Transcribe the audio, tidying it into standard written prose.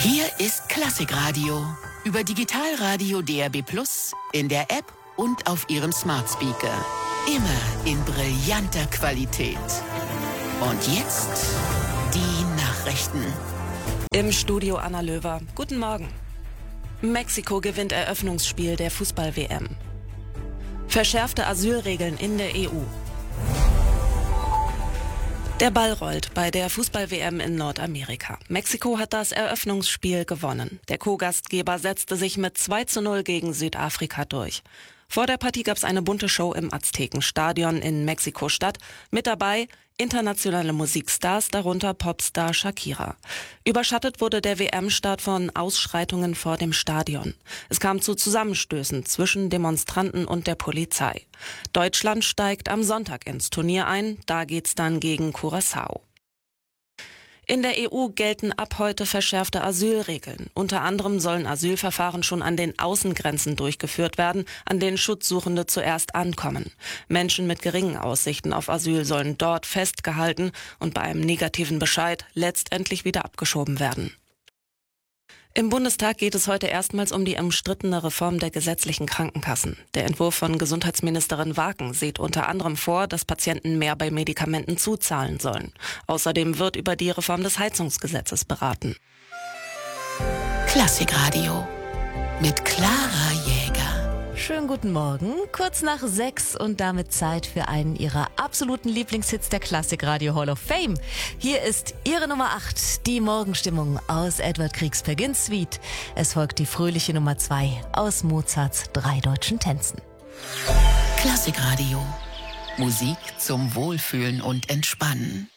Hier ist Klassikradio. Über Digitalradio DAB+, in der App und auf Ihrem Smart Speaker. Immer in brillanter Qualität. Und jetzt die Nachrichten. Im Studio Anna Löwer. Guten Morgen. Mexiko gewinnt Eröffnungsspiel der Fußball-WM. Verschärfte Asylregeln in der EU. Der Ball rollt bei der Fußball-WM in Nordamerika. Mexiko hat das Eröffnungsspiel gewonnen. Der Co-Gastgeber setzte sich mit 2:0 gegen Südafrika durch. Vor der Partie gab es eine bunte Show im Aztekenstadion in Mexiko-Stadt. Mit dabei internationale Musikstars, darunter Popstar Shakira. Überschattet wurde der WM-Start von Ausschreitungen vor dem Stadion. Es kam zu Zusammenstößen zwischen Demonstranten und der Polizei. Deutschland steigt am Sonntag ins Turnier ein, da geht's dann gegen Curaçao. In der EU gelten ab heute verschärfte Asylregeln. Unter anderem sollen Asylverfahren schon an den Außengrenzen durchgeführt werden, an denen Schutzsuchende zuerst ankommen. Menschen mit geringen Aussichten auf Asyl sollen dort festgehalten und bei einem negativen Bescheid letztendlich wieder abgeschoben werden. Im Bundestag geht es heute erstmals um die umstrittene Reform der gesetzlichen Krankenkassen. Der Entwurf von Gesundheitsministerin Waken sieht unter anderem vor, dass Patienten mehr bei Medikamenten zuzahlen sollen. Außerdem wird über die Reform des Heizungsgesetzes beraten. Klassikradio mit Clara Jäger. Schönen guten Morgen, kurz nach 6 und damit Zeit für einen Ihrer absoluten Lieblingshits der Klassikradio Hall of Fame. Hier ist Ihre Nummer 8, die Morgenstimmung aus Edward Griegs Vergin Suite. Es folgt die fröhliche Nummer 2 aus Mozarts 3 deutschen Tänzen. Klassikradio. Musik zum Wohlfühlen und Entspannen.